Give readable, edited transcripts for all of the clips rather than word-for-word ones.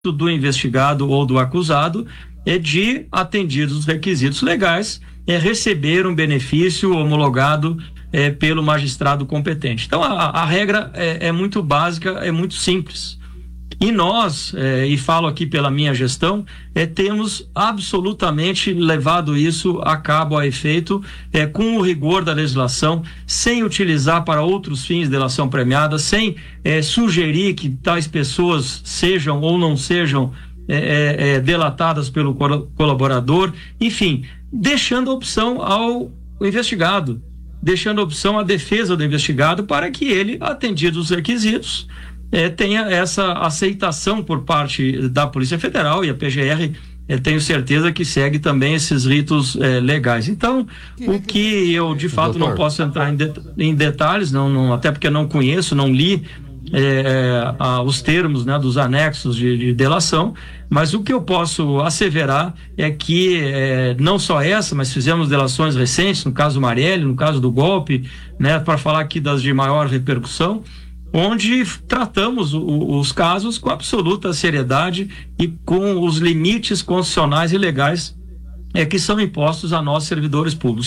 do investigado ou do acusado é de, atendidos os requisitos legais, receber um benefício homologado pelo magistrado competente. Então, a regra é muito básica, é muito simples. E nós, e falo aqui pela minha gestão, temos absolutamente levado isso a cabo, a efeito, com o rigor da legislação, sem utilizar para outros fins delação premiada, sem sugerir que tais pessoas sejam ou não sejam delatadas pelo colaborador, enfim, deixando a opção ao investigado, deixando a opção à defesa do investigado para que ele, atendidos os requisitos, tenha essa aceitação por parte da Polícia Federal, e a PGR tenho certeza que segue também esses ritos legais. Então, o que eu de fato não posso entrar em detalhes, não, até porque não conheço, não li os termos, né, dos anexos de delação, mas o que eu posso asseverar é que não só essa, mas fizemos delações recentes, no caso do Marielle, no caso do golpe, né, para falar aqui das de maior repercussão, onde tratamos os casos com absoluta seriedade e com os limites constitucionais e legais que são impostos a nós, servidores públicos.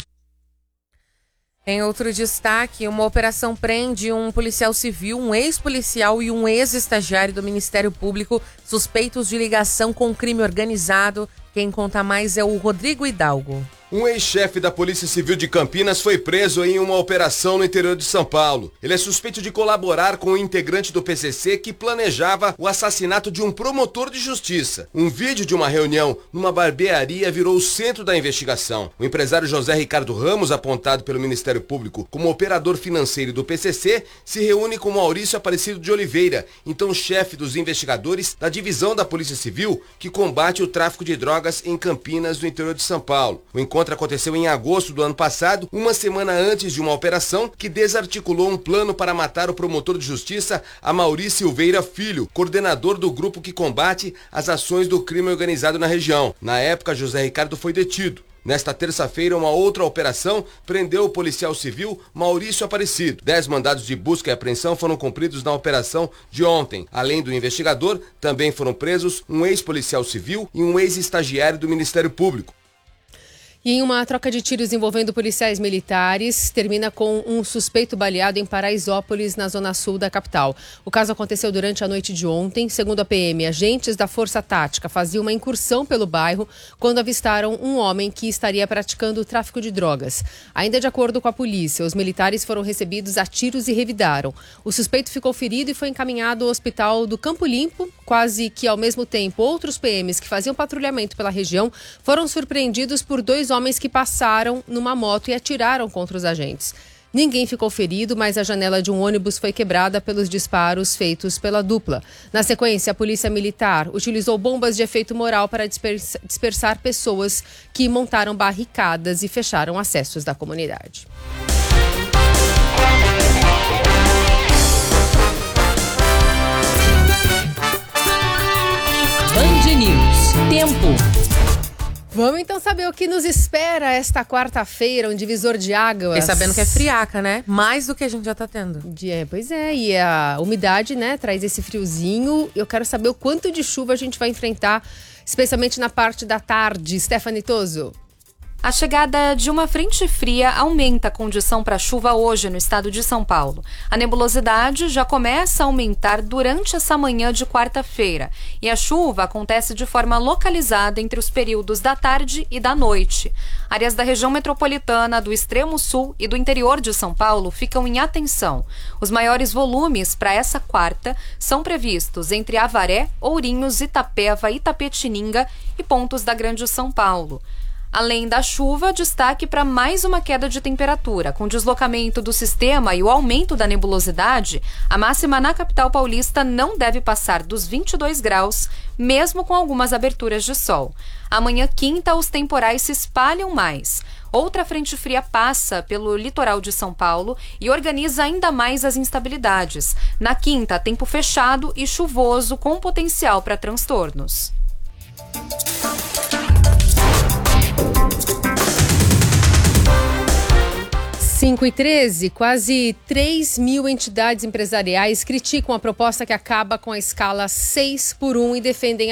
Em outro destaque, uma operação prende um policial civil, um ex-policial e um ex-estagiário do Ministério Público suspeitos de ligação com crime organizado. Quem conta mais é o Rodrigo Hidalgo. Um ex-chefe da Polícia Civil de Campinas foi preso em uma operação no interior de São Paulo. Ele é suspeito de colaborar com um integrante do PCC que planejava o assassinato de um promotor de justiça. Um vídeo de uma reunião numa barbearia virou o centro da investigação. O empresário José Ricardo Ramos, apontado pelo Ministério Público como operador financeiro do PCC, se reúne com Maurício Aparecido de Oliveira, então chefe dos investigadores da divisão da Polícia Civil que combate o tráfico de drogas em Campinas, no interior de São Paulo. O encontro aconteceu em agosto do ano passado, uma semana antes de uma operação que desarticulou um plano para matar o promotor de justiça Amaury Silveira Filho, coordenador do grupo que combate as ações do crime organizado na região. Na época, José Ricardo foi detido. Nesta terça-feira, uma outra operação prendeu o policial civil Maurício Aparecido. 10 mandados de busca e apreensão foram cumpridos na operação de ontem. Além do investigador, também foram presos um ex-policial civil e um ex-estagiário do Ministério Público. E em uma troca de tiros envolvendo policiais militares, termina com um suspeito baleado em Paraisópolis, na zona sul da capital. O caso aconteceu durante a noite de ontem. Segundo a PM, agentes da Força Tática faziam uma incursão pelo bairro quando avistaram um homem que estaria praticando o tráfico de drogas. Ainda de acordo com a polícia, os militares foram recebidos a tiros e revidaram. O suspeito ficou ferido e foi encaminhado ao hospital do Campo Limpo. Quase que ao mesmo tempo, outros PMs que faziam patrulhamento pela região foram surpreendidos por 2 homens que passaram numa moto e atiraram contra os agentes. Ninguém ficou ferido, mas a janela de um ônibus foi quebrada pelos disparos feitos pela dupla. Na sequência, a polícia militar utilizou bombas de efeito moral para dispersar pessoas que montaram barricadas e fecharam acessos da comunidade. Band News. Tempo. Vamos então saber o que nos espera esta quarta-feira, um divisor de águas. Fiquei sabendo que é friaca, né? Mais do que a gente já tá tendo. Pois é, e a umidade, né, traz esse friozinho. Eu quero saber o quanto de chuva a gente vai enfrentar, especialmente na parte da tarde. Stephanie Toso. A chegada de uma frente fria aumenta a condição para chuva hoje no estado de São Paulo. A nebulosidade já começa a aumentar durante essa manhã de quarta-feira e a chuva acontece de forma localizada entre os períodos da tarde e da noite. Áreas da região metropolitana, do extremo sul e do interior de São Paulo ficam em atenção. Os maiores volumes para essa quarta são previstos entre Avaré, Ourinhos, Itapeva, Itapetininga e pontos da Grande São Paulo. Além da chuva, destaque para mais uma queda de temperatura. Com o deslocamento do sistema e o aumento da nebulosidade, a máxima na capital paulista não deve passar dos 22 graus, mesmo com algumas aberturas de sol. Amanhã, quinta, os temporais se espalham mais. Outra frente fria passa pelo litoral de São Paulo e organiza ainda mais as instabilidades. Na quinta, tempo fechado e chuvoso com potencial para transtornos. 5h13, quase 3 mil entidades empresariais criticam a proposta que acaba com a escala 6x1 e defendem